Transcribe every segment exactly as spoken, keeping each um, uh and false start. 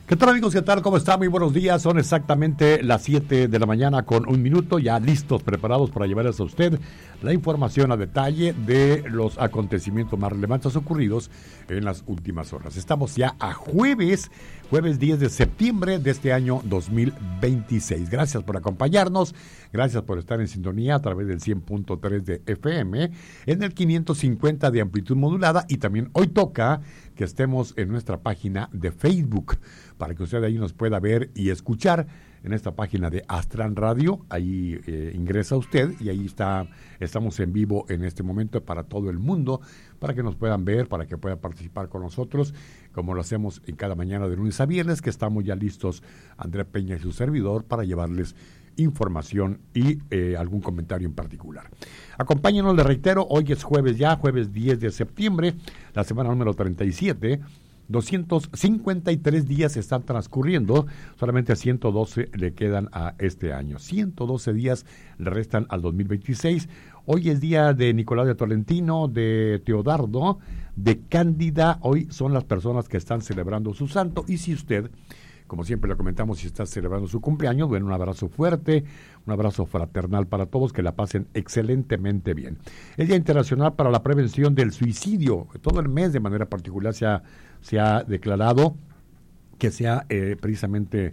¿Qué tal, amigos? ¿Qué tal? ¿Cómo está? Muy buenos días. Son exactamente las siete de la mañana con un minuto, ya listos, preparados para llevarles a usted la información a detalle de los acontecimientos más relevantes ocurridos en las últimas horas. Estamos ya a jueves, jueves diez de septiembre de este año dos mil veintiséis. Gracias por acompañarnos, gracias por estar en sintonía a través del cien punto tres de F M, en el quinientos cincuenta de amplitud modulada, y también hoy toca que estemos en nuestra página de Facebook, para que usted ahí nos pueda ver y escuchar en esta página de Astran Radio. Ahí eh, ingresa usted y ahí está, estamos en vivo en este momento para todo el mundo, para que nos puedan ver, para que puedan participar con nosotros, como lo hacemos en cada mañana de lunes a viernes, que estamos ya listos, Andrea Peña y su servidor, para llevarles información y eh, algún comentario en particular. Acompáñenos, les reitero, hoy es jueves ya, jueves diez de septiembre, la semana número treinta y siete, doscientos cincuenta y tres días están transcurriendo, solamente ciento doce le quedan a este año, ciento doce días le restan al dos mil veintiséis. Hoy es día de Nicolás de Tolentino, de Teodardo, de Cándida. Hoy son las personas que están celebrando su santo, y si usted, como siempre le comentamos, si está celebrando su cumpleaños, bueno, un abrazo fuerte, un abrazo fraternal para todos, que la pasen excelentemente bien. El Día Internacional para la Prevención del Suicidio, todo el mes de manera particular se ha, se ha declarado que sea eh, precisamente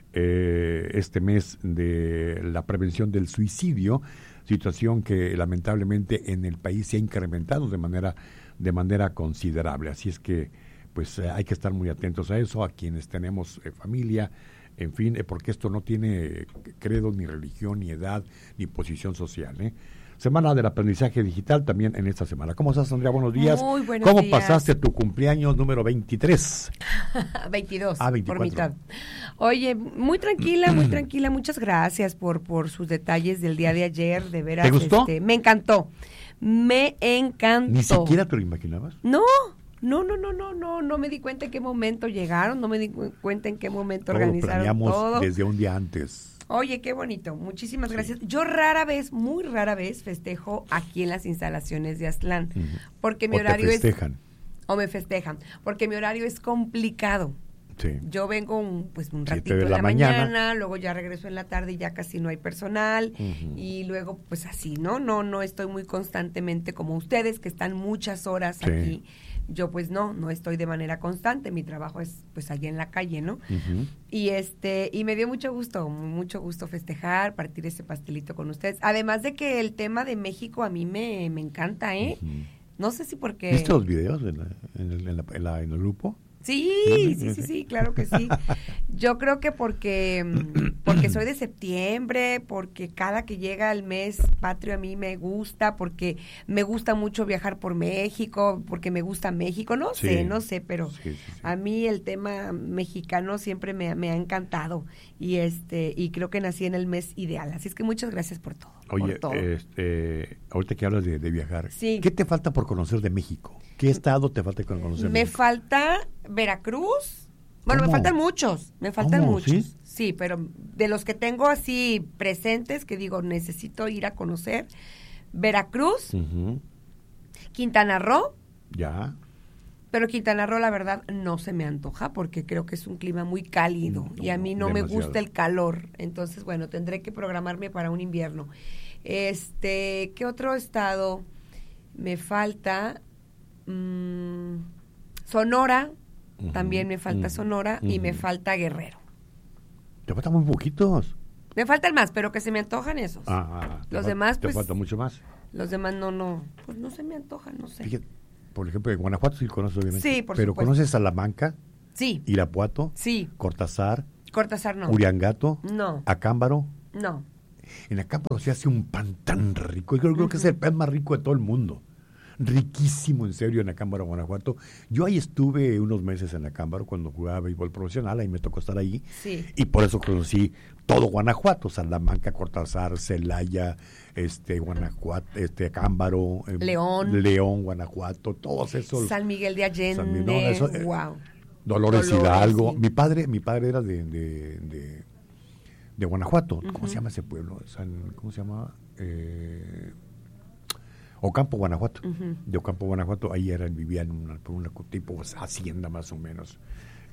eh, este mes de la prevención del suicidio, situación que lamentablemente en el país se ha incrementado de manera, de manera considerable. Así es que pues eh, hay que estar muy atentos a eso, a quienes tenemos eh, familia, en fin, eh, porque esto no tiene credo, ni religión, ni edad, ni posición social, ¿eh? Semana del aprendizaje digital también en esta semana. ¿Cómo estás, Andrea? Buenos días. Muy buenos ¿Cómo días. pasaste tu cumpleaños número veintitrés? veintidós, Ah, veinticuatro. por mitad. Oye, muy tranquila, muy tranquila. Muchas gracias por, por sus detalles del día de ayer. De veras, ¿Te gustó? Este, me encantó. Me encantó. ¿Ni siquiera te lo imaginabas? No. No, no, no, no, no, no me di cuenta en qué momento llegaron, no me di cuenta en qué momento Todo organizaron planeamos todo. desde un día antes. Oye, qué bonito, muchísimas gracias. Yo rara vez, muy rara vez festejo aquí en las instalaciones de Aztlán, uh-huh. porque mi o horario te festejan. es... O me festejan, porque mi horario es complicado. Sí. Yo vengo un, pues un ratito de en la la mañana. mañana, luego ya regreso en la tarde y ya casi no hay personal, uh-huh. y luego pues así, ¿no? No, no estoy muy constantemente como ustedes, que están muchas horas sí. aquí. Yo pues no, no estoy de manera constante, mi trabajo es pues allá en la calle, ¿no? Uh-huh. Y este, y me dio mucho gusto, mucho gusto festejar, partir ese pastelito con ustedes. Además de que el tema de México a mí me, me encanta, ¿eh? Uh-huh. No sé si porque... ¿Viste los videos en, la, en, el, en, la, en, la, en el grupo? Sí, sí, sí, sí, claro que sí. Yo creo que porque, porque soy de septiembre, porque cada que llega el mes patrio a mí me gusta, porque me gusta mucho viajar por México, porque me gusta México, no sí. sé, no sé, pero sí, sí, sí. a mí el tema mexicano siempre me, me ha encantado, y este y creo que nací en el mes ideal, así es que muchas gracias por todo. Oye, por todo. Este, ahorita que hablas de, de viajar, sí. ¿qué te falta por conocer de México? ¿Qué estado te falta por conocer? Me México? falta Veracruz. Bueno, ¿Cómo? me faltan muchos, me faltan ¿Cómo? muchos. ¿Sí? Sí, pero de los que tengo así presentes, que digo, necesito ir a conocer, Veracruz, uh-huh. Quintana Roo. Ya. Pero Quintana Roo, la verdad, no se me antoja porque creo que es un clima muy cálido no, y a mí no demasiado. Me gusta el calor. Entonces, bueno, tendré que programarme para un invierno. Este, ¿qué otro estado me falta? Mm, Sonora, uh-huh. también me falta uh-huh. Sonora uh-huh. y me falta Guerrero. Te faltan muy poquitos. Me faltan más, pero que se me antojan esos. Ah, los te demás, te pues... falta mucho más. Los demás no, no, pues no se me antojan, no sé. Fíjate, por ejemplo, en Guanajuato sí conoces, obviamente. Sí, por Pero supuesto. ¿conoces Salamanca? Sí. ¿Irapuato? Sí. ¿Cortázar? Cortázar no. ¿Uriangato? No. ¿Acámbaro? No. En Acámbaro se hace un pan tan rico. Yo creo, uh-huh. creo que es el pan más rico de todo el mundo. Riquísimo, en serio, en Acámbaro, Guanajuato. Yo ahí estuve unos meses en Acámbaro cuando jugaba béisbol profesional, ahí me tocó estar ahí. Sí. Y por eso conocí todo Guanajuato, Salamanca, Cortázar, Celaya, este, Guanajuato, este, Acámbaro, eh, León. León, Guanajuato, todos esos. San Miguel de Allende, San Miguel, no, eso, eh, wow. Dolores, Dolores Hidalgo. sí. Mi padre, mi padre era de, de, de, de Guanajuato. Uh-huh. ¿Cómo se llama ese pueblo? San, ¿Cómo se llama? Eh, Ocampo, Guanajuato. Uh-huh. De Ocampo, Guanajuato, ahí era, vivía en una, por una tipo pues, hacienda más o menos.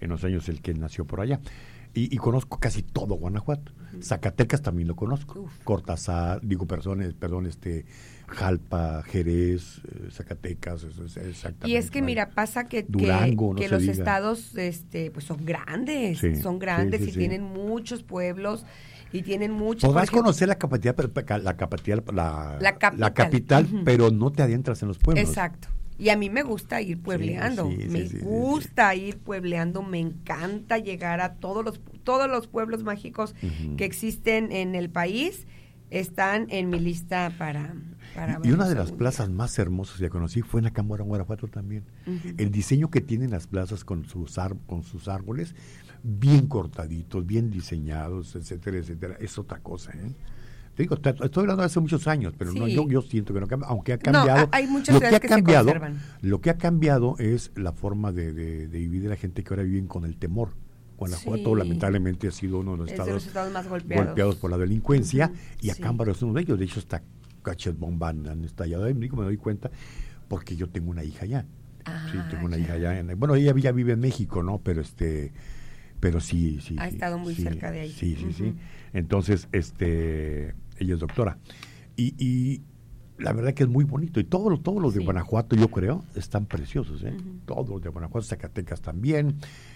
en los años el que nació por allá. Y, y conozco casi todo Guanajuato. Uh-huh. Zacatecas también lo conozco. Uf. Cortázar, digo, perdón, perdón, este, Jalpa, Jerez, eh, Zacatecas, eso es exactamente. Y es que, mira, pasa que, Durango, que, que no los diga. estados este, pues son grandes, sí, son grandes sí, sí, y sí. tienen muchos pueblos y tienen muchos. Podrás ejemplo, conocer la capital, la capital, la, la capital, la capital uh-huh. pero no te adentras en los pueblos. Exacto. Y a mí me gusta ir puebleando, sí, sí, me sí, gusta sí, sí. ir puebleando, me encanta llegar a todos los todos los pueblos mágicos uh-huh. que existen en el país, están en mi lista para... para y una de las plazas día. más hermosas que conocí fue en Acámbaro, Guanajuato también. Uh-huh. El diseño que tienen las plazas con sus, ar- con sus árboles, bien cortaditos, bien diseñados, etcétera, etcétera, es otra cosa, ¿eh? Te digo, estoy hablando de hace muchos años, pero sí. no, yo, yo siento que no cambia, aunque ha cambiado. No, hay muchas lo que ha que cambiado, se conservan. Lo que ha cambiado es la forma de, de, de vivir de la gente que ahora viven con el temor. Guanajuato sí. lamentablemente ha sido uno de los, estados, de los estados más golpeados. golpeados por la delincuencia uh-huh. y Acámbaro sí. es uno de ellos. De hecho, está Cachetbombán han estallado. Y me doy cuenta porque yo tengo una hija allá. Ah, sí, tengo una ya. hija allá. En, bueno, ella ya vive en México, ¿no? Pero este, pero sí, sí. Ha sí, estado muy sí, cerca de ahí. Sí, sí, uh-huh. sí. Entonces, este, ella es doctora. Y, y la verdad que es muy bonito. Y todos los, todos los sí. de Guanajuato, yo creo, están preciosos, ¿eh? Uh-huh. Todos los de Guanajuato, Zacatecas también.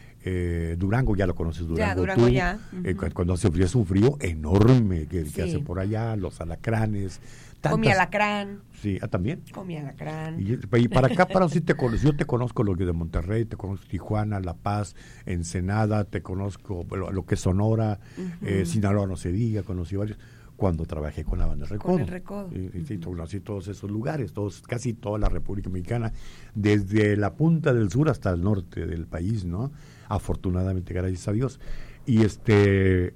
Eh, Durango, ya lo conoces, Durango. Ya, Durango tú, ya. Uh-huh. eh, cuando hace frío, es un frío enorme que, sí. que hace por allá, los alacranes. Tantas... Comí alacrán. Sí, ¿ah, también? Comí alacrán. Y, y para acá, para sí te conozco, yo te conozco lo que de Monterrey, te conozco Tijuana, La Paz, Ensenada, te conozco lo, lo que es Sonora, uh-huh. eh, Sinaloa no se diga, conocí varios. Cuando trabajé con la banda Recodo. Con el Recodo. Y, y, y conocí todos esos lugares, todos, casi toda la República Mexicana, desde la punta del sur hasta el norte del país, ¿no? Afortunadamente, gracias a Dios. Y este,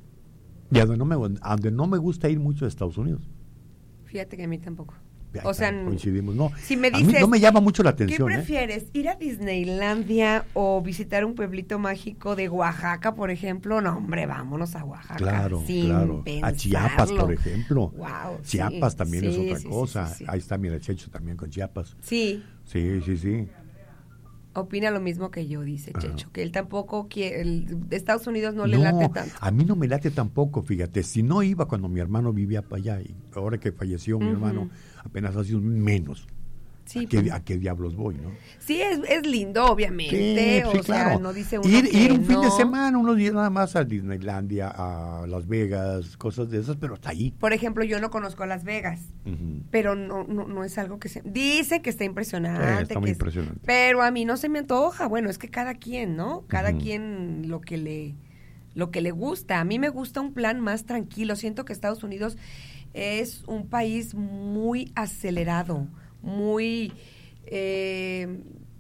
y a donde no me, a donde no me gusta ir mucho de Estados Unidos. Fíjate que a mí tampoco. Ya, o sea, coincidimos, no. Si me dices, a mí no me llama mucho la atención. ¿qué prefieres? ¿eh? ¿Ir a Disneylandia o visitar un pueblito mágico de Oaxaca, por ejemplo? No, hombre, vámonos a Oaxaca. Claro, sin claro. Pensarlo. A Chiapas, por ejemplo. Wow, Chiapas sí, también sí, es otra sí, cosa. Sí, sí, sí. Ahí está, mira, Checho también con Chiapas. Sí. Sí, sí, sí. Opina lo mismo que yo, dice Checho, Ajá. que él tampoco quiere, el, de Estados Unidos no, no le late tanto. A mí no me late tampoco, fíjate, si no iba cuando mi hermano vivía para allá, y ahora que falleció uh-huh. mi hermano, apenas ha sido menos. Sí, ¿A, qué, pues, ¿A qué diablos voy, no? Sí, es, es lindo, obviamente, sí, o sí, sea, claro. no dice uno ir, que ir un no. fin de semana, unos días nada más a Disneylandia, a Las Vegas, cosas de esas, pero hasta ahí. Por ejemplo, yo no conozco Las Vegas, uh-huh. pero no, no no es algo que se... Dice que está impresionante. Eh, está muy que impresionante. Es, pero a mí no se me antoja, bueno, es que cada quien, ¿no? Cada uh-huh. quien lo que le lo que le gusta. A mí me gusta un plan más tranquilo. Siento que Estados Unidos es un país muy acelerado, muy... Eh,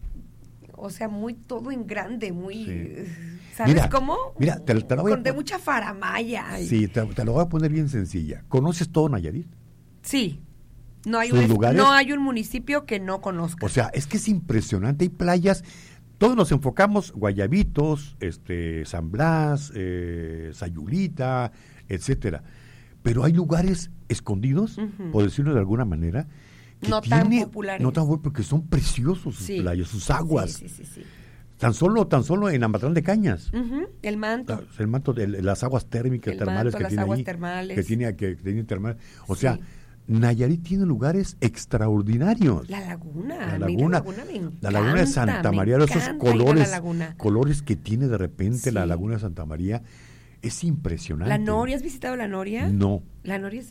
o sea, muy todo en grande, muy... Sí. ¿Sabes mira, cómo? Mira, te, te lo voy Con, a de mucha faramaya. Sí, te, te lo voy a poner bien sencilla. ¿Conoces todo Nayarit? Sí. No hay, ¿Sus un, lugares? no hay un municipio que no conozca. O sea, es que es impresionante. Hay playas, todos nos enfocamos, Guayabitos, este, San Blas, eh, Sayulita, etcétera. Pero hay lugares escondidos, uh-huh. por decirlo de alguna manera, que no tiene, tan populares. No tan populares, porque son preciosos sus sí. playas, sus aguas. Sí, sí, sí, sí. Tan solo, tan solo en Amatlán de Cañas. Uh-huh. El manto. El manto, de las aguas térmicas, el termales manto, que las tiene aguas ahí, termales. Que tiene, que, que tiene termales. O sí. sea, Nayarit tiene lugares extraordinarios. La laguna. La laguna, la laguna, me encanta, la laguna de Santa María, esos colores, colores que tiene de repente sí. la laguna de Santa María, es impresionante. ¿La Noria? ¿Has visitado la Noria? No. La Noria es...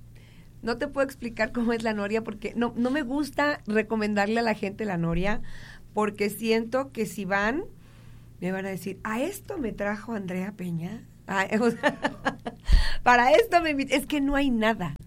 No te puedo explicar cómo es la Noria porque no, no me gusta recomendarle a la gente la Noria porque siento que si van, me van a decir, ¿a esto me trajo Andrea Peña? Ah, o sea, para esto me invitó. Es que no hay nada.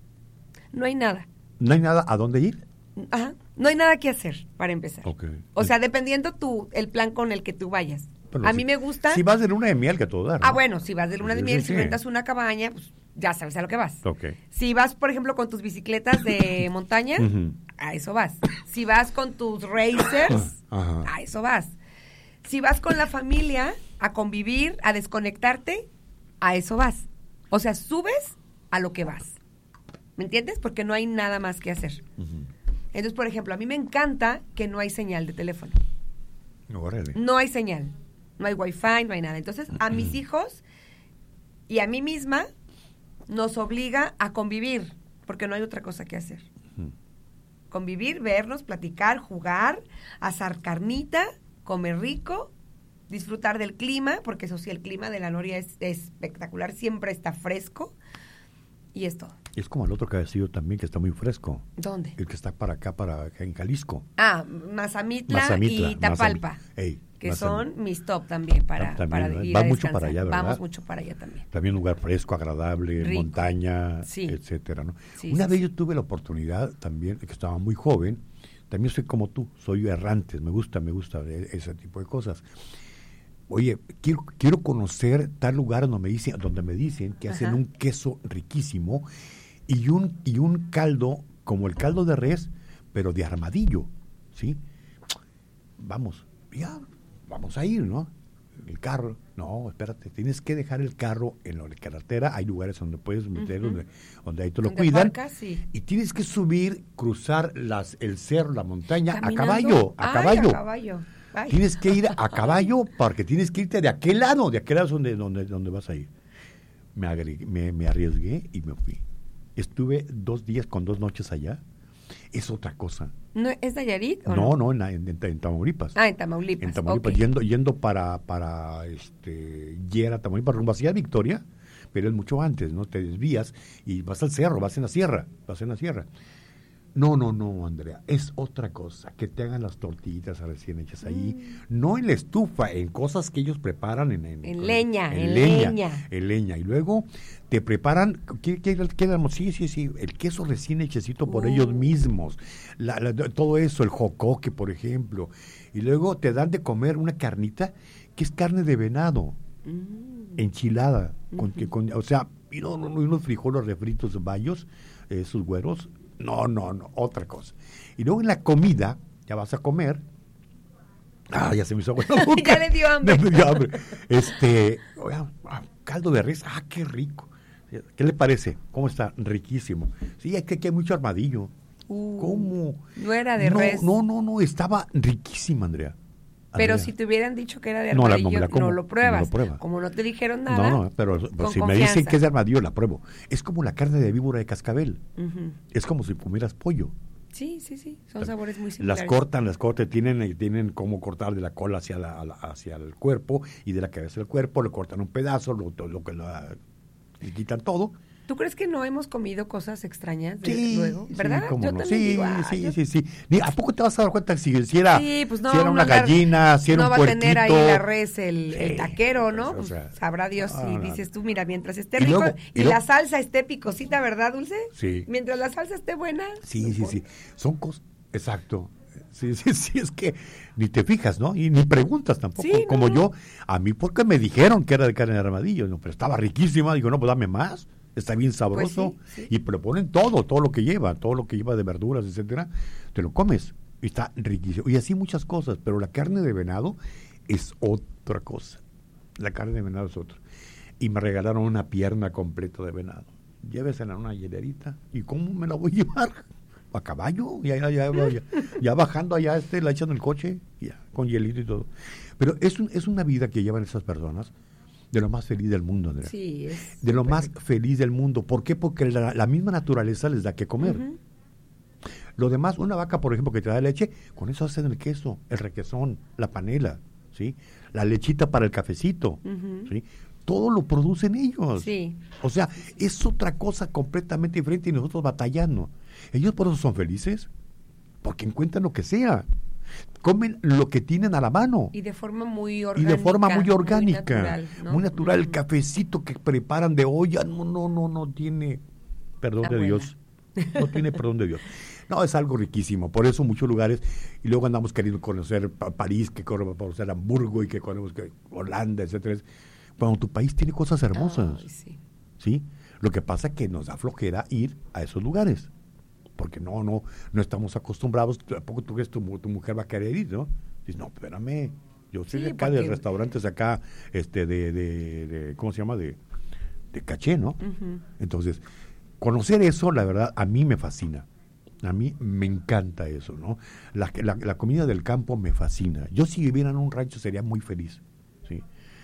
No hay nada. ¿No hay nada a dónde ir? Ajá. No hay nada que hacer, para empezar. Okay. O sea, dependiendo tu, el plan con el que tú vayas. Bueno, a si, mí me gusta... Si vas de luna de miel, que todo dar, ¿no? Ah, bueno, si vas de luna de sí, miel, sí, si sí. rentas una cabaña, pues ya sabes a lo que vas. Okay. Si vas, por ejemplo, con tus bicicletas de montaña, uh-huh. a eso vas. Si vas con tus racers, uh-huh. a eso vas. Si vas con la familia a convivir, a desconectarte, a eso vas. O sea, subes a lo que vas. ¿Me entiendes? Porque no hay nada más que hacer. Uh-huh. Entonces, por ejemplo, a mí me encanta que no hay señal de teléfono. No, órale. No hay señal. No hay wifi, no hay nada. Entonces, a mis hijos y a mí misma nos obliga a convivir, porque no hay otra cosa que hacer. Convivir, vernos, platicar, jugar, asar carnita, comer rico, disfrutar del clima, porque eso sí, el clima de la Noria es, es espectacular, siempre está fresco, y es todo. Es como el otro que ha sido también, que está muy fresco. ¿Dónde? El que está para acá, para acá en Jalisco. Ah, Mazamitla, Mazamitla y Tapalpa, Mazam- Ey, que Mazam- son mis top también para, También, para ¿verdad? ir Va a mucho descansar. para allá, ¿verdad? Vamos mucho para allá también. También un lugar fresco, agradable, Rico. montaña, Sí. etcétera, ¿no? Sí, Una sí, vez sí. yo tuve la oportunidad también, que estaba muy joven, también soy como tú, soy errante, me gusta, me gusta ese tipo de cosas. Oye, quiero, quiero conocer tal lugar donde me dicen, donde me dicen que hacen Ajá. un queso riquísimo y un, y un caldo, como el caldo de res, pero de armadillo, ¿sí? Vamos, ya, vamos a ir, ¿no? El carro, no, espérate, tienes que dejar el carro en la carretera, hay lugares donde puedes meter, uh-huh. donde, donde ahí te lo ¿Donde cuidan, aparcas? Sí. y tienes que subir, cruzar las, el cerro, la montaña, ¿Caminando? a caballo, a Ay, caballo. a caballo. Ay. Tienes que ir a caballo porque tienes que irte de aquel lado, de aquel lado donde, donde, donde vas a ir. Me, agregué, me, me arriesgué y me fui. Estuve dos días con dos noches allá. Es otra cosa. ¿No, ¿Es Nayarit o No, no? no, en, en, en Tamaulipas. Ah, en Tamaulipas. En Tamaulipas, okay. yendo, yendo para, para este, Yera, Tamaulipas, rumbo hacia Victoria, pero es mucho antes, ¿no? Te desvías y vas al cerro, vas en la sierra, vas en la sierra. No, no, no, Andrea, es otra cosa, que te hagan las tortillitas recién hechas ahí, mm. no en la estufa, en cosas que ellos preparan en, en, en con, leña, en, en leña, leña, en leña, y luego te preparan, ¿qué, qué, qué damos? Sí, sí, sí, el queso recién hechecito por uh. ellos mismos, la, la, todo eso, el jocoque, por ejemplo, y luego te dan de comer una carnita que es carne de venado, mm. enchilada, uh-huh. con, que, con, o sea, y, no, no, y unos frijoles refritos bayos, esos güeros. No, no, no, otra cosa. Y luego en la comida, ya vas a comer. Ah, ya se me hizo agua en la boca. Ya le dio hambre. Ya me dio hambre. Este, oiga, caldo de res, ah, qué rico. ¿Qué le parece? ¿Cómo está? Riquísimo. Sí, es que aquí hay mucho armadillo. Uh, ¿Cómo? No era de no, res. No, no, no, estaba riquísima, Andrea. Pero Andrea. Si te hubieran dicho que era de no, armadillo, la, no, no lo pruebas. No lo prueba. Como no te dijeron nada. No, no, pero, pero si confianza. me dicen que es de armadillo, la pruebo. Es como la carne de víbora de cascabel. Uh-huh. Es como si comieras pollo. Sí, sí, sí. Son sabores muy similares. Las cortan, las cortan, tienen, tienen cómo cortar de la cola hacia, la, hacia el cuerpo y de la cabeza al cuerpo, le cortan un pedazo, lo, lo que le quitan todo. ¿Tú crees que no hemos comido cosas extrañas de sí, luego? ¿Verdad? Sí, yo no. también sí, digo, ah, sí, yo... sí, sí. ¿A poco te vas a dar cuenta si, si era, sí, pues no, si era una andar, gallina, si era no un puerquito? No va a tener ahí la res el, sí, el taquero, ¿no? Pues, o sea, pues, sabrá Dios no, si no, dices tú, mira, mientras esté y rico luego, y, y la luego, salsa esté picosita, ¿verdad, Dulce? Sí. Mientras la salsa esté buena. Sí, no sí, importa. sí. Son cosas, exacto. Sí, sí, sí, es que ni te fijas, ¿no? Y ni preguntas tampoco. Sí, Como no. yo, a mí porque me dijeron que era de carne de armadillo, ¿no? Pero estaba riquísima. Digo, no, pues dame más. Está bien sabroso. Pues sí, sí. Y proponen todo, todo lo que lleva, todo lo que lleva de verduras, etcétera. Te lo comes. Y está riquísimo. Y así muchas cosas. Pero la carne de venado es otra cosa. La carne de venado es otra. Y me regalaron una pierna completa de venado. Llévesela a una hielerita. ¿Y cómo me la voy a llevar? A caballo, ya, ya, ya, ya, ya bajando allá, este, la echan en el coche, ya, con hielito y todo. Pero es, un, es una vida que llevan esas personas de lo más feliz del mundo, Andrea. Sí, es de lo más rico. feliz del mundo. ¿Por qué? Porque la, la misma naturaleza les da que comer. Uh-huh. Lo demás, una vaca, por ejemplo, que te da leche, con eso hacen el queso, el requesón, la panela, ¿sí? La lechita para el cafecito, uh-huh. ¿sí? Todo lo producen ellos. Sí. O sea, es otra cosa completamente diferente y nosotros batallando. Ellos por eso son felices, porque encuentran lo que sea. Comen lo que tienen a la mano. Y de forma muy orgánica. Y de forma muy orgánica. Muy natural. ¿no? Muy natural. El cafecito que preparan de olla, no, no, no, no tiene perdón Abuela. de Dios. No tiene perdón de Dios. No, es algo riquísimo. Por eso muchos lugares, y luego andamos queriendo conocer París, que queremos conocer Hamburgo y que queremos que Holanda, etcétera. Cuando tu país tiene cosas hermosas. Ay, sí. ¿Sí? Lo que pasa es que nos da flojera ir a esos lugares. Porque no, no, no estamos acostumbrados. Tampoco tú crees tu, tu mujer va a querer ir, ¿no? Dices, no, espérame. Yo soy Sí, de acá, porque... de restaurantes acá, este, de, de, de, ¿cómo se llama? De, de caché, ¿no? Uh-huh. Entonces, conocer eso, la verdad, a mí me fascina. A mí me encanta eso, ¿no? La, la, la comida del campo me fascina. Yo si viviera en un rancho sería muy feliz, ¿sí?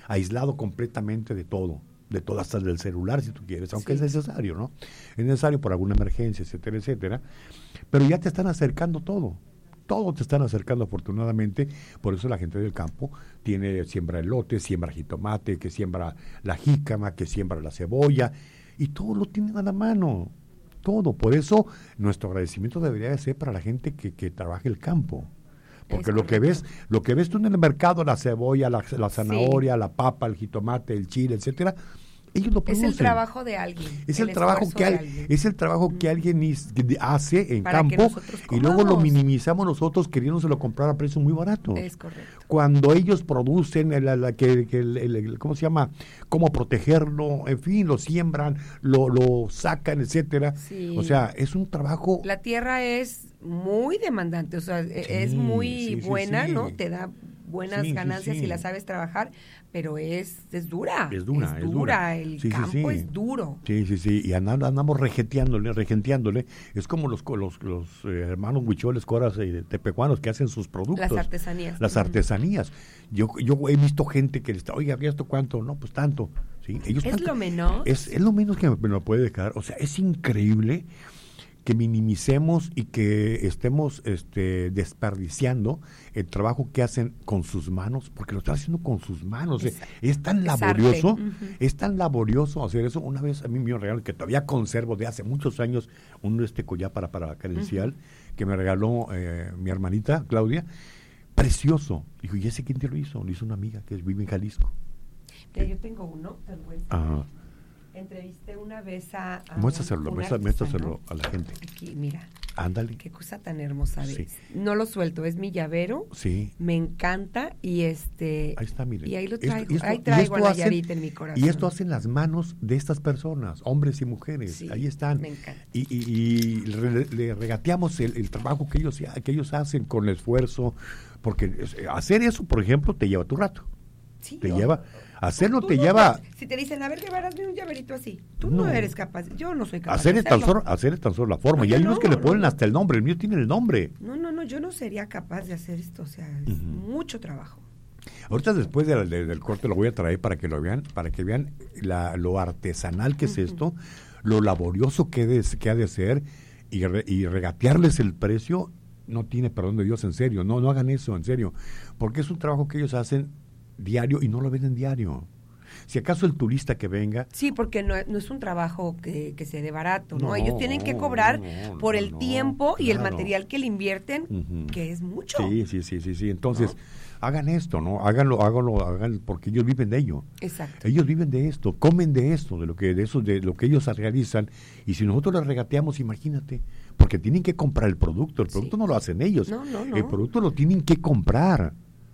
aislado completamente de todo, de todo, hasta del celular si tú quieres, aunque Sí. es necesario, ¿no? Es necesario por alguna emergencia, etcétera, etcétera, pero ya te están acercando todo. Todo te están acercando afortunadamente, por eso la gente del campo tiene, siembra elote, siembra jitomate, que siembra la jícama, que siembra la cebolla, y todo lo tienen a la mano, todo. Por eso nuestro agradecimiento debería de ser para la gente que, que trabaja el campo. Porque Es lo que ves, correcto. lo que ves tú en el mercado, la cebolla, la, la zanahoria, la papa, el jitomate, el chile, etcétera, ellos lo Es producen. el trabajo de alguien. Es el, trabajo esfuerzo que de al- alguien. es el trabajo que alguien is- que hace en Para que campo nosotros y luego lo comamos. minimizamos nosotros queriéndoselo comprar a precio muy barato. Es correcto. Cuando ellos producen el, la- que, que el, el- el- ¿cómo se llama? Cómo protegerlo, en fin, lo siembran, lo, lo sacan, etcétera. Sí. O sea, es un trabajo. La tierra es muy demandante, o sea, e- es muy sí, sí, buena, sí. ¿no? Te da buenas Sí, sí, ganancias sí. si la sabes trabajar, pero es, es dura. Es dura, es es dura. dura. El Sí, sí, campo sí. es duro. Sí, sí, sí, y andamos, andamos regenteándole, regenteándole. Es como los, co- los, los eh, hermanos huicholes, coras y tepecuanos que hacen sus productos. Las artesanías. Las Ujú. artesanías. Yo, yo he visto gente que le está, oiga, ¿y esto cuánto? No, pues tanto. ¿Sí? Ellos Es tanto- lo menos. Es, es lo menos que me, me lo puede dejar. O sea, es increíble que minimicemos y que estemos este, desperdiciando el trabajo que hacen con sus manos, porque lo están haciendo con sus manos. Es- eh. Es, tan es laborioso, arte. Ujú. es tan laborioso hacer eso. Una vez a mí me dio un regalo que todavía conservo de hace muchos años, un este collar para, para credencial, que me regaló eh, mi hermanita Claudia, precioso. Dijo, ¿y ese quién te lo hizo? Lo hizo una amiga que vive en Jalisco. Mira, yo tengo uno, te lo voy a enseñar. Ajá. Entrevisté una vez a, a Muéstraselo, un muestra- artesano. muéstraselo a la gente. Aquí, mira, Ándale. qué cosa tan hermosa ves. Sí. No lo suelto, es mi llavero. Sí. Me encanta y este Ahí está, mire. y ahí lo Esto- traigo, y esto- ahí y traigo esto la hacen- llavita en mi corazón. Y esto hacen las manos de estas personas, hombres y mujeres. Sí, Ahí están. me encanta. Y, y- y re- le regateamos el, el trabajo que ellos, que ellos hacen con esfuerzo. Porque es- hacer eso, por ejemplo, te lleva tu rato. Sí, Te no. lleva. Hacerlo Tú te no lleva. puedes. Si te dicen, a ver, hazme un llaverito así, tú no, No. eres capaz, yo no soy capaz Hacer de es, tan hacerlo. solo, hacer es tan solo la forma. No, y yo hay unos no, que le no, ponen no. hasta el nombre. El mío tiene el nombre. No, no, no, yo no sería capaz de hacer esto, o sea, es Ujú. mucho trabajo. Ahorita después de- de- del corte lo voy a traer para que lo vean, para que vean la- lo artesanal que es esto, lo laborioso que, des- que ha de ser y, re- y regatearles el precio no tiene perdón de Dios, en serio. No, no hagan eso, en serio. Porque es un trabajo que ellos hacen diario y no lo venden diario. Si acaso el turista que venga, Sí, porque no, no es un trabajo que, que se dé barato, ¿no? No, Ellos tienen que cobrar no, no, por el no, tiempo y el claro. material que le invierten, Ujú. que es mucho. sí, sí, sí, sí, sí. Entonces, hagan esto, ¿no? Háganlo, háganlo, hagan, porque ellos viven de ello. Exacto. Ellos viven de esto, comen de esto, de lo que de eso, de lo que ellos realizan. Y si nosotros les regateamos, imagínate, porque tienen que comprar el producto. El producto Sí. no lo hacen ellos. No, no, no. El producto lo tienen que comprar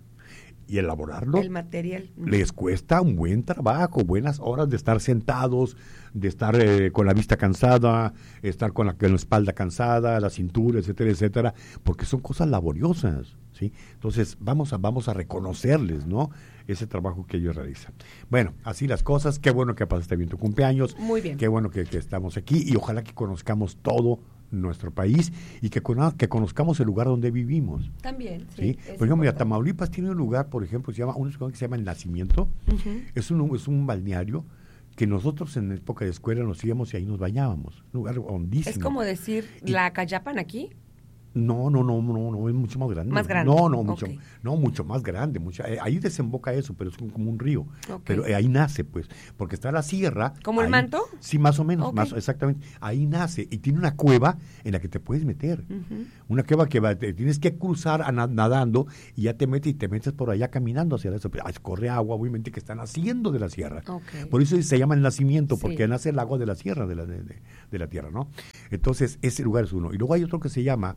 y elaborarlo. El material. Les cuesta un buen trabajo, buenas horas de estar sentados, de estar eh, con la vista cansada, estar con la, con la espalda cansada, la cintura, etcétera, etcétera, porque son cosas laboriosas, ¿sí? Entonces, vamos a, vamos a reconocerles, ¿no? Ese trabajo que ellos realizan. Bueno, así las cosas. Qué bueno que pasaste bien tu cumpleaños. Muy bien. Qué bueno que, que estamos aquí y ojalá que conozcamos todo nuestro país y que, cono- que conozcamos el lugar donde vivimos. También, sí. ¿Sí? es Por ejemplo, mira, importante. Tamaulipas tiene un lugar, por ejemplo, se llama, un lugar que se llama El Nacimiento. Ujú. Es un, es un balneario que nosotros en época de escuela nos íbamos y ahí nos bañábamos. Un lugar hondísimo. Es como decir, Y- ¿la Cayapan aquí? No, no, no, no, no, es mucho más grande. Más grande, No, no, mucho, ok. no, mucho más grande. Mucho, eh, ahí desemboca eso, pero es como, como un río. Ok. Pero eh, ahí nace, pues, porque está la sierra. ¿Como el ahí- manto? Sí, más o menos, Ok. más, exactamente. Ahí nace y tiene una cueva en la que te puedes meter. Ujú. Una cueva que va- te tienes que cruzar a na- nadando y ya te metes y te metes por allá caminando hacia eso. Pero, ah, corre agua, obviamente, que están haciendo de la sierra. Ok. Por eso se llama el nacimiento, Sí. porque nace el agua de la sierra, de la, de, de- de la tierra, ¿no? Entonces, ese lugar es uno. Y luego hay otro que se llama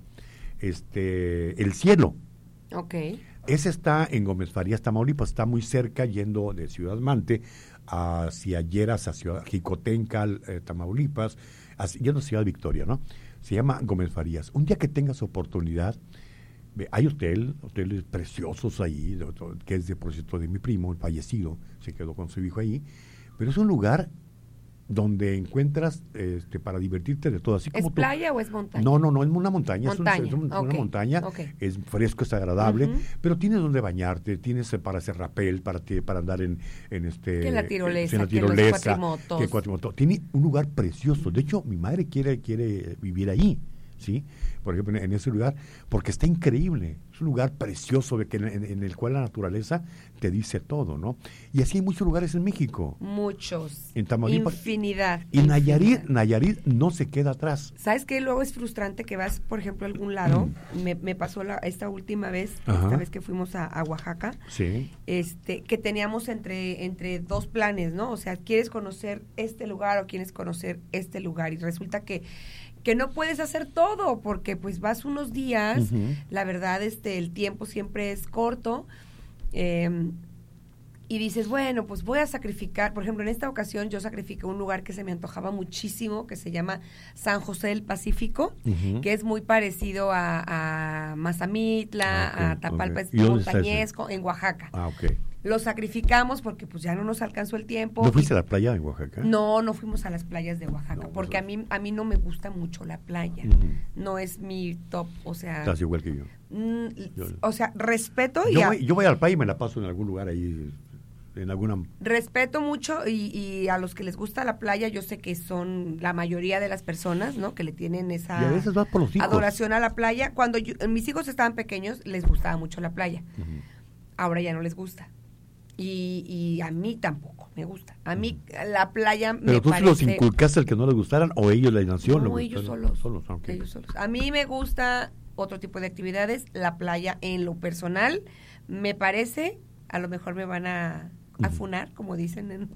este El Cielo. Ok. Ese está en Gómez Farías, Tamaulipas, está muy cerca, yendo de Ciudad Mante hacia Lleras, hacia Jicotencal, eh, Tamaulipas, hacia, yendo a Ciudad Victoria, ¿no? Se llama Gómez Farías. Un día que tengas oportunidad, ve, hay hotel, hoteles preciosos ahí, de otro- que es de, por cierto, de mi primo, el fallecido, se quedó con su hijo ahí, pero es un lugar donde encuentras este, para divertirte de todo. Así como ¿Es tú. playa o es montaña? No, no, no, es una montaña. Montaña. Es, un, es un, okay. una montaña, okay. es fresco, es agradable, uh-huh. pero tienes donde bañarte, tienes para hacer rappel, para, para andar en, en este... Que la tirolesa, en la que tirolesa, los cuatrimotos. Que cuatrimotos. Tiene un lugar precioso. De hecho, mi madre quiere, quiere vivir ahí, ¿sí? Por ejemplo, en, en ese lugar, porque está increíble. Es un lugar precioso de que en, en el cual la naturaleza te dice todo, ¿no? Y así hay muchos lugares en México. Muchos. En Tamaulipas. Infinidad. Y infinidad. Nayarit, Nayarit no se queda atrás. ¿Sabes qué? Luego es frustrante que vas, por ejemplo, a algún lado. Mm. Me, me pasó la, esta última vez, Ajá. esta vez que fuimos a, a Oaxaca. Sí. Este, que teníamos entre, entre dos planes, ¿no? O sea, ¿quieres conocer este lugar o quieres conocer este lugar? Y resulta que que no puedes hacer todo, porque pues vas unos días, uh-huh. la verdad, este, el tiempo siempre es corto, eh, y dices, bueno, pues voy a sacrificar, por ejemplo, en esta ocasión yo sacrifiqué un lugar que se me antojaba muchísimo, que se llama San José del Pacífico, uh-huh. que es muy parecido a, a Mazamitla, okay, a Tapalpa, okay. es montañesco, en Oaxaca. Ah, ok. Lo sacrificamos porque pues ya no nos alcanzó el tiempo. ¿No fuiste a la playa en Oaxaca? No, no fuimos a las playas de Oaxaca, no, porque a mí a mí no me gusta mucho la playa. Uh-huh. No es mi top, o sea... Estás igual que yo. Mm, yo o sea, respeto yo y... A, voy, yo voy a la playa y me la paso en algún lugar ahí, en alguna... Respeto mucho y, y a los que les gusta la playa, yo sé que son la mayoría de las personas, ¿no? Que le tienen esa y a veces vas por los hijos. adoración a la playa. Cuando yo, mis hijos estaban pequeños, les gustaba mucho la playa. Uh-huh. Ahora ya no les gusta. Y, y a mí tampoco me gusta. A mí la playa me ¿Pero tú parece... los inculcaste al que no les gustaran o ellos la nación? No, ellos solos. solos, okay. ellos solos. A mí me gusta otro tipo de actividades. La playa en lo personal me parece, a lo mejor me van a, a funar, como dicen, en,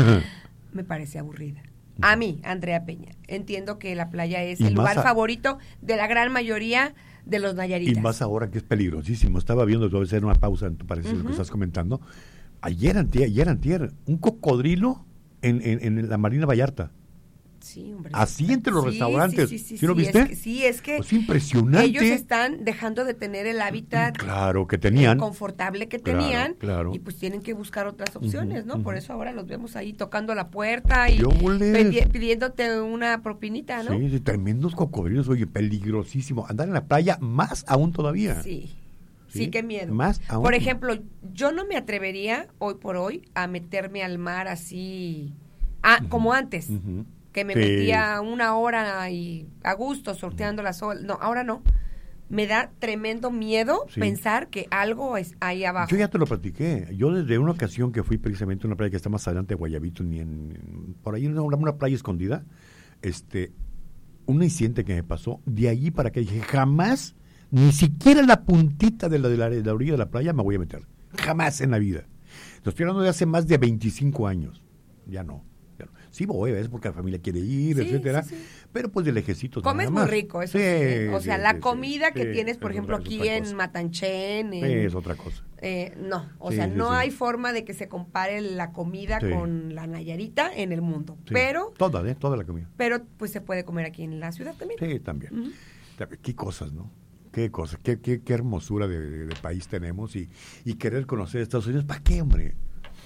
me parece aburrida. A mí, Andrea Peña. Entiendo que la playa es el lugar a... favorito de la gran mayoría de los nayaritas. Y más ahora que es peligrosísimo. Estaba viendo, voy a hacer una pausa en tu parecer, uh-huh. lo que estás comentando. Ayer antier, ayer antier, un cocodrilo en, en, en la Marina Vallarta. Sí, hombre. Así entre los sí, restaurantes. Sí, sí, sí, ¿Sí lo sí, viste? Es que, sí, es que pues impresionante. ellos están dejando de tener el hábitat claro, que tenían. Eh, confortable que claro, tenían. Claro. Y pues tienen que buscar otras opciones, uh-huh, ¿no? uh-huh. Por eso ahora los vemos ahí tocando la puerta y pidi- pidiéndote una propinita, ¿no? Sí, sí, tremendos cocodrilos, oye, peligrosísimo. Andar en la playa más aún todavía. Sí. Sí, qué miedo. Más aún. Por ejemplo, yo no me atrevería hoy por hoy a meterme al mar así, ah, uh-huh, como antes, uh-huh. que me sí. metía una hora y a gusto sorteando uh-huh. las olas. No, ahora no. Me da tremendo miedo sí. pensar que algo es ahí abajo. Yo ya te lo platiqué. Yo desde una ocasión que fui precisamente a una playa que está más adelante de Guayabito, ni en, en, por ahí en una, una playa escondida, este, un incidente que me pasó, de allí para que dije, jamás... Ni siquiera la puntita de la, de, la, de la orilla de la playa me voy a meter. Jamás en la vida. Lo estoy hablando de hace más de veinticinco años. Ya no. Ya no. Sí voy, es porque la familia quiere ir, sí, etcétera. Sí, sí. Pero pues de lejecitos. Comes muy rico, eso sí. sí. O sea, sí, la sí, comida sí, que sí, tienes, por ejemplo, otra, aquí en Matanchen. En, sí, es otra cosa. Eh, no, o sí, sea, sí, no sí. hay forma de que se compare la comida sí. con la Nayarita en el mundo. Sí. Pero. Toda, ¿eh? Toda la comida. Pero pues se puede comer aquí en la ciudad también. Sí, también. Uh-huh. Qué cosas, ¿no? Qué cosa, qué, qué, qué hermosura de, de, de país tenemos y, y querer conocer Estados Unidos. ¿Para qué, hombre?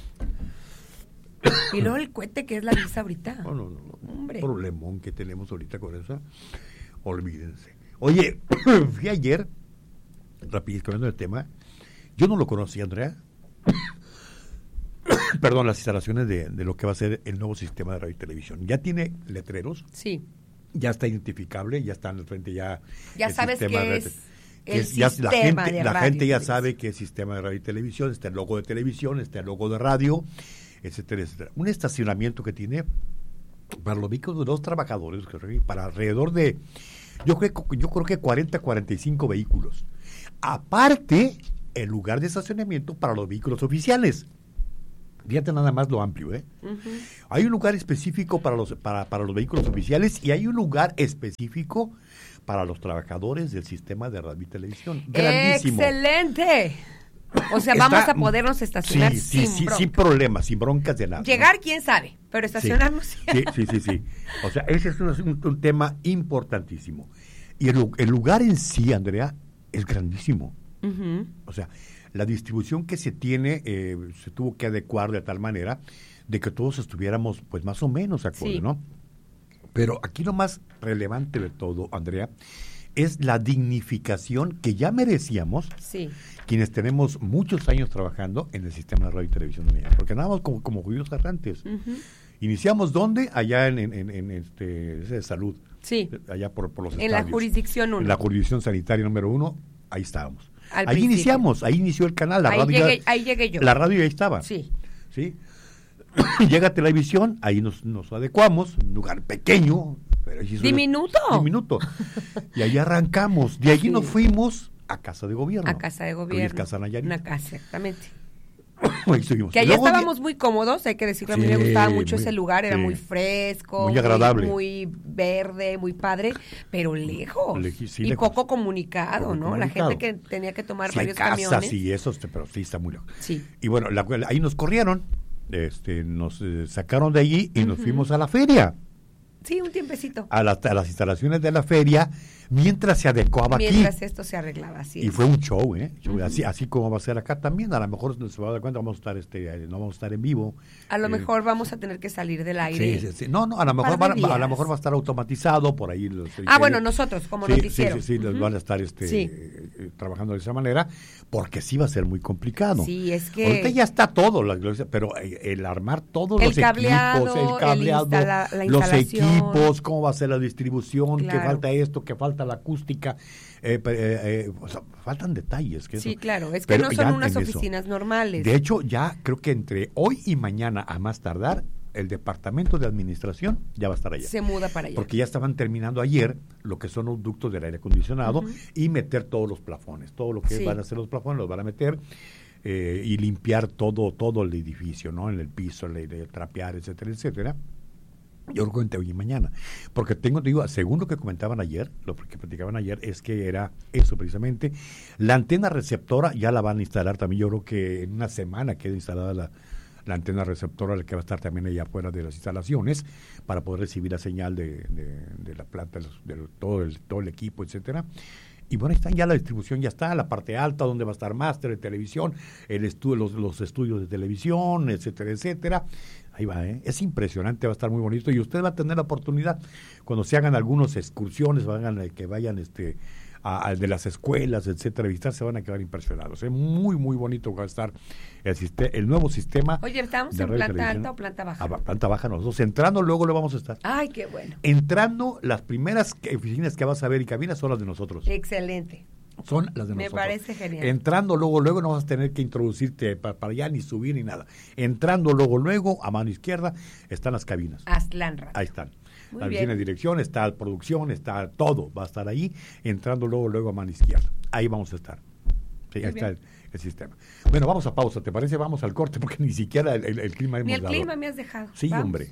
Y luego el cohete que es la visa ahorita. No, no, no. Hombre. Problemón que tenemos ahorita con eso. Olvídense. Oye, fui ayer, rapidito, cambiando de tema. Yo no lo conocí, Andrea. Perdón, las instalaciones de, de lo que va a ser el nuevo sistema de radio y televisión. Ya tiene letreros. Sí. Ya está identificable, ya está en el frente ya. Ya sabes que de, es que el es, ya, sistema la gente, de la radio gente ya sabe que es sistema de radio y televisión, está el logo de televisión, está el logo de radio, etcétera, etcétera. Un estacionamiento que tiene para los vehículos de los trabajadores, para alrededor de, yo creo, yo creo que cuarenta, cuarenta y cinco vehículos. Aparte, el lugar de estacionamiento para los vehículos oficiales. Fíjate nada más lo amplio, ¿eh? Uh-huh. Hay un lugar específico para los para, para los vehículos oficiales y hay un lugar específico para los trabajadores del sistema de radio y televisión. Grandísimo. ¡Excelente! O sea, Está, vamos a podernos estacionar sí, sí, sin, sí, sin problemas, sin broncas de nada. Llegar, ¿no? quién sabe, pero estacionarnos. Sí, sí, sí, sí, sí. O sea, ese es un, un, un tema importantísimo. Y el, el lugar en sí, Andrea, es grandísimo. Uh-huh. O sea, la distribución que se tiene eh, se tuvo que adecuar de tal manera de que todos estuviéramos pues más o menos de acuerdo, sí. ¿no? Pero aquí lo más relevante de todo, Andrea, es la dignificación que ya merecíamos sí. quienes tenemos muchos años trabajando en el sistema de radio y televisión de México, porque andábamos como, como judíos errantes. Uh-huh. Iniciamos, ¿dónde? Allá en, en, en, en este de salud. Sí. Allá por, por los en estadios. La jurisdicción uno. En la jurisdicción sanitaria número uno, ahí estábamos. Al ahí principio. iniciamos, ahí inició el canal. La ahí, radio llegué, ya, ahí llegué yo. La radio ya estaba. Sí. Sí. Llega televisión, ahí nos, nos adecuamos, un lugar pequeño. Pero ¿Diminuto? Es, diminuto. Y ahí arrancamos. De allí sí. nos fuimos a Casa de Gobierno. A Casa de Gobierno. Casa Nayarit. Una casa, exactamente. Ahí estuvimos. Que allá Luego, estábamos muy cómodos, hay que decirlo, sí, a mí me gustaba mucho muy, ese lugar, era sí. muy fresco, muy agradable, muy, muy verde, muy padre, pero lejos, Le, sí, y lejos. poco comunicado, poco ¿no? Comunicado. La gente que tenía que tomar sí, varios casas camiones. y eso, pero sí está muy lejos. Sí. Y bueno, la, ahí nos corrieron, este, nos eh, sacaron de allí y uh-huh. nos fuimos a la feria. Sí, un tiempecito. A, la, a las instalaciones de la feria, mientras se adecuaba mientras aquí. Mientras esto se arreglaba, así. Y es. fue un show, ¿eh? Show, uh-huh. así, así como va a ser acá también. A lo mejor se va a dar cuenta, vamos a estar, este, no vamos a estar en vivo. A lo eh, mejor vamos a tener que salir del aire. Sí, sí, sí. No, no, a lo mejor, va, a lo mejor va a estar automatizado por ahí. Los, ah, eh, bueno, nosotros, como sí, noticiero. Sí, sí, sí, uh-huh. los van a estar este, sí. eh, trabajando de esa manera, porque sí va a ser muy complicado. Sí, es que... Ahorita ya está todo, la, pero el armar todos el los cableado, equipos, el cableado, el instala, la los equipos, cómo va a ser la distribución, claro. que falta esto, que falta la acústica, eh, eh, eh, o sea, faltan detalles. Que sí, eso. claro, es que pero no son unas oficinas eso. normales. De hecho, ya creo que entre hoy y mañana, a más tardar, el departamento de administración ya va a estar allá. Se muda para allá. Porque ya estaban terminando ayer lo que son los ductos del aire acondicionado uh-huh. y meter todos los plafones, todo lo que sí. van a hacer los plafones los van a meter eh, y limpiar todo todo el edificio, ¿no? En el piso, le, le, trapear, etcétera, etcétera. Yo lo comenté hoy y mañana, porque tengo, digo, según lo que comentaban ayer, lo que platicaban ayer, es que era eso precisamente. La antena receptora ya la van a instalar también, yo creo que en una semana queda instalada la, la antena receptora, la que va a estar también allá afuera de las instalaciones, para poder recibir la señal de, de, de la planta, de, de todo, el, todo el equipo, etcétera. Y bueno, ahí están ya la distribución, ya está, la parte alta, donde va a estar máster de televisión, el estudio, los, los estudios de televisión, etcétera, etcétera. Ahí va, ¿eh? Es impresionante, va a estar muy bonito y usted va a tener la oportunidad cuando se hagan algunas excursiones, vayan, que vayan este a, a de las escuelas, etcétera, visitar, se van a quedar impresionados. Es muy, muy bonito va a estar el, sistema, el nuevo sistema. Oye, ¿estamos en planta alta o planta baja? Ah, planta baja nosotros. Entrando, luego lo vamos a estar. Ay, qué bueno. Entrando, las primeras oficinas que vas a ver y cabinas son las de nosotros. Excelente. Son las de nosotros. Me parece genial. Entrando luego, luego no vas a tener que introducirte para, para allá, ni subir, ni nada. Entrando luego, luego, a mano izquierda, están las cabinas. Aztlán Radio. Ahí están. Muy la bien. oficina de dirección, está producción, está todo, va a estar ahí, entrando luego, luego a mano izquierda. Ahí vamos a estar. Sí, ahí está el, el sistema. Bueno, vamos a pausa, ¿te parece? Vamos al corte, porque ni siquiera el, el, el clima hemos Ni el dado. clima me has dejado. Sí, vamos. hombre.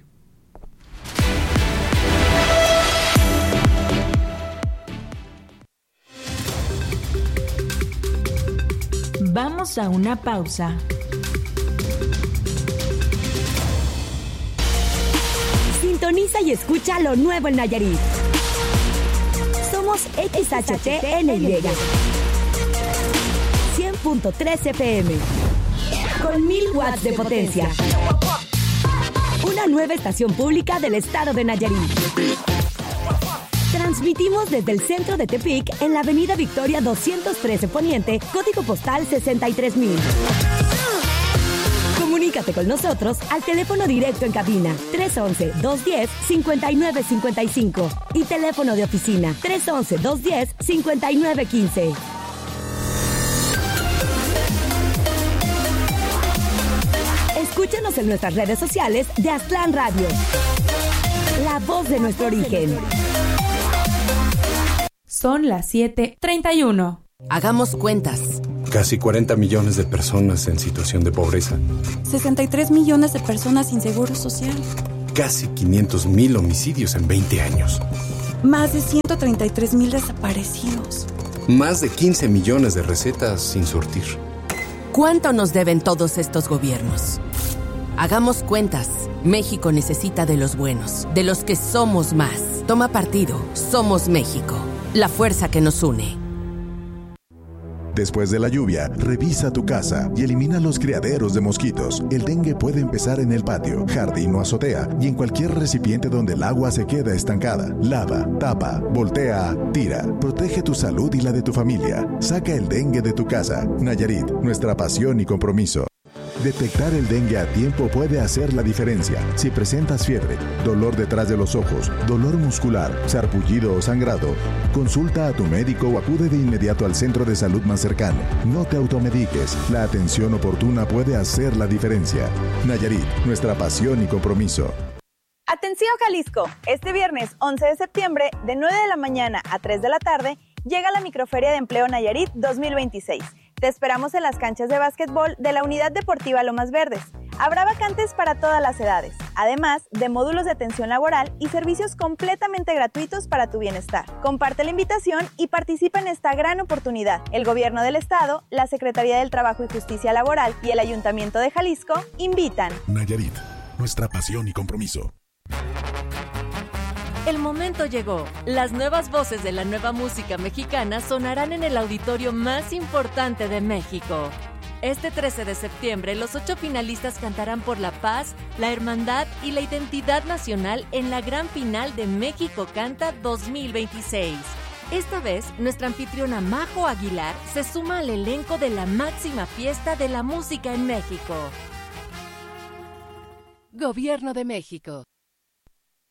Vamos a una pausa. Sintoniza y escucha lo nuevo en Nayarit. Somos X H T N Y cien punto tres F M con mil watts de potencia. Una nueva estación pública del estado de Nayarit. Transmitimos desde el centro de Tepic en la avenida Victoria doscientos trece Poniente, código postal sesenta y tres mil. Comunícate con nosotros al teléfono directo en cabina tres once, dos diez, cincuenta y nueve cincuenta y cinco y teléfono de oficina tres once, dos diez, cincuenta y nueve quince. Escúchanos en nuestras redes sociales de Aztlán Radio. La voz de nuestro origen. Son las siete treinta y uno. Hagamos cuentas. Casi cuarenta millones de personas en situación de pobreza. sesenta y tres millones de personas sin seguro social. Casi quinientos mil homicidios en veinte años. Más de ciento treinta y tres mil desaparecidos. Más de quince millones de recetas sin surtir. ¿Cuánto nos deben todos estos gobiernos? Hagamos cuentas. México necesita de los buenos, de los que somos más. Toma partido. Somos México. La fuerza que nos une. Después de la lluvia, revisa tu casa y elimina los criaderos de mosquitos. El dengue puede empezar en el patio, jardín o azotea y en cualquier recipiente donde el agua se queda estancada. Lava, tapa, voltea, tira. Protege tu salud y la de tu familia. Saca el dengue de tu casa. Nayarit, nuestra pasión y compromiso. Detectar el dengue a tiempo puede hacer la diferencia. Si presentas fiebre, dolor detrás de los ojos, dolor muscular, sarpullido o sangrado, consulta a tu médico o acude de inmediato al centro de salud más cercano. No te automediques. La atención oportuna puede hacer la diferencia. Nayarit, nuestra pasión y compromiso. Atención Jalisco, este viernes once de septiembre de nueve de la mañana a tres de la tarde llega la Microferia de Empleo Nayarit dos mil veintiséis. Te esperamos en las canchas de básquetbol de la Unidad Deportiva Lomas Verdes. Habrá vacantes para todas las edades, además de módulos de atención laboral y servicios completamente gratuitos para tu bienestar. Comparte la invitación y participa en esta gran oportunidad. El Gobierno del Estado, la Secretaría del Trabajo y Justicia Laboral y el Ayuntamiento de Jalisco invitan. Nayarit, nuestra pasión y compromiso. El momento llegó. Las nuevas voces de la nueva música mexicana sonarán en el auditorio más importante de México. Este trece de septiembre, los ocho finalistas cantarán por la paz, la hermandad y la identidad nacional en la gran final de México Canta dos mil veintiséis. Esta vez, nuestra anfitriona Majo Aguilar se suma al elenco de la máxima fiesta de la música en México. Gobierno de México.